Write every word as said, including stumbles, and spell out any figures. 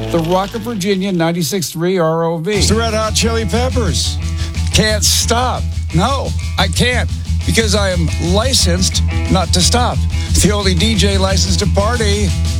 The Rock of Virginia ninety-six point three R O V. It's the Red Hot Chili Peppers. Can't stop. No, I can't, because I am licensed not to stop. The only D J licensed to party.